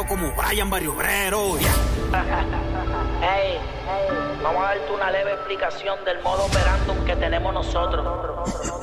guerrero como Brian Barrio Obrero. Yeah. Hey, vamos a darte una leve explicación del modo operandum que tenemos nosotros.